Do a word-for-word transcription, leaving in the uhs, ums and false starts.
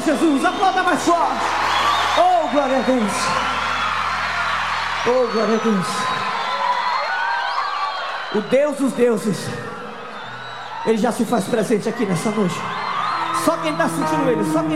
Jesus, aplauda mais forte. Oh, glória a Deus. Oh, glória a Deus. O Deus dos deuses, Ele já se faz presente aqui nessa noite. Só quem está sentindo Ele, só quem